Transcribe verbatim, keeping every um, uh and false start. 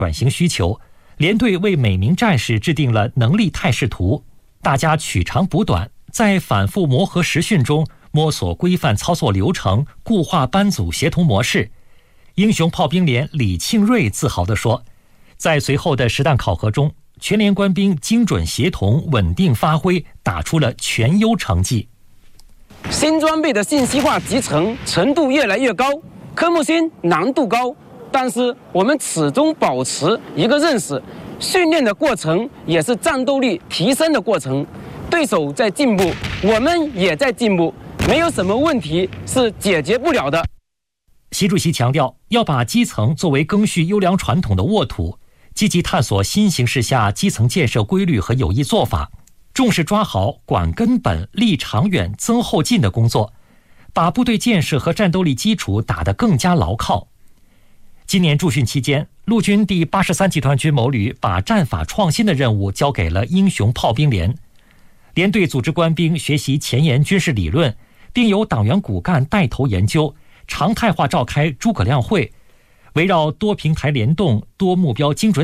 转型需求，连队为每名战士制定了能力态势图，大家取长补短，在反复磨合实训中摸索规范操作流程，固化班组协同模式。英雄炮兵连李庆瑞自豪地说，在随后的实弹考核中，全连官兵精准协同、稳定发挥，打出了全优成绩。 新装备的信息化集成程度越来越高，科目新难度高，但是我们始终保持一个认识，训练的过程也是战斗力提升的过程。对手在进步，我们也在进步，没有什么问题是解决不了的。 习主席强调，要把基层作为赓续优良传统的沃土，积极探索新形势下基层建设规律和有益做法，重视抓好管根本、立长远、增后进的工作，把部队建设和战斗力基础打得更加牢靠。今年驻训期间，陆军第八十三集团军某旅把战法创新的任务交给了英雄炮兵连，连队组织官兵学习前沿军事理论，并由党员骨干带头研究，常态化召开诸葛亮会，围绕多平台联动、多目标精准